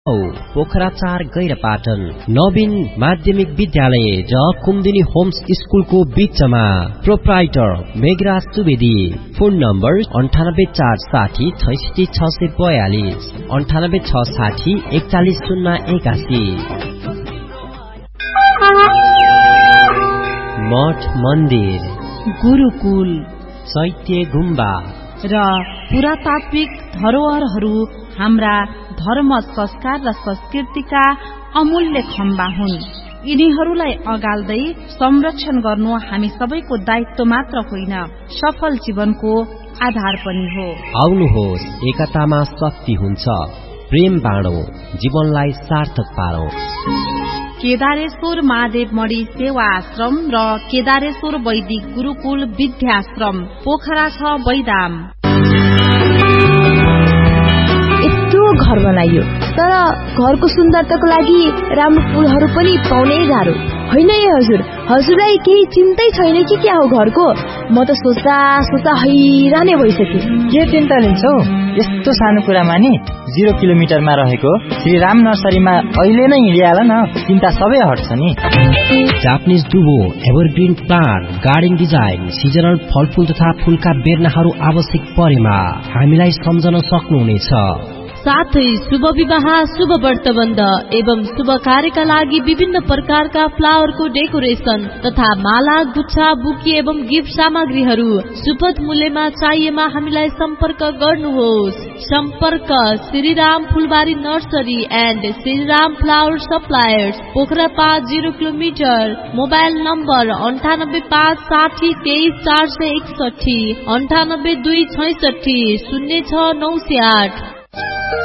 पोखरा 4 गैरपाटन नवीन माध्यमिक विद्यालय र कुमुदिनी होम्स स्कुलको बीचमा proprietor Meghraj Subedi. Phone number 9846606642 9866414081। मठ मन्दिर, गुरुकुल, चैत्य गुम्बा र पुरातात्विक धरोहरहरू हाम्रा धर्म, संस्कार र संस्कृतिका अमूल्य खम्बा हुन्। यिनीहरूलाई अगाल्दै संरक्षण गर्नु हामी सबैको दायित्व मात्र होइन, सफल जीवनको आधार पनि हो। आउनुहोस्, एकतामा शक्ति हुन्छ। प्रेम बाँडौं, जीवनलाई सार्थक पारौं। केदारेश्वर महादेव मणि सेवा आश्रम र केदारेश्वर वैदिक गुरुकुल विद्याश्रम, पोखरा 6 बैदाम। घर बनाइयो, तर घरको सुन्दरताको लागि राम्रो फूलहरू पनि पाउनै गाह्रो होइन। हजुरलाई केही चिन्तै छैन कि क्या हो घरको? म त सोच्दा हैरानै भइसके। के चिन्ता लिन्छौ? यस्तो सानो कुरामा नि 0 किलोमिटरमा रहेको श्री राम नर्सरीमा अहिले नै हिँडिहाल न, चिन्ता सबै हट्छ नि। Japanese दुबो, evergreen plant, garden design, seasonal फलफूल तथा फूलका बेर्नाहरू आवश्यक परेमा हामीलाई सम्झन सक्नुहुनेछ। साथै शुभ विवाह, शुभ व्रतबन्ध एवं शुभ कार्यका लागि विभिन्न प्रकारका फ्लावरको डेकोरेसन तथा माला, गुच्छा, बुके एवं गिफ्ट सामग्रीहरू सुपथ मूल्यमा चाहिएमा हामीलाई सम्पर्क गर्नुहोस्। सम्पर्क श्रीराम फुलबारी nursery and Shriram flower suppliers, Pokhara 5 0 kilometre. Mobile number 9856032461, 9826606908।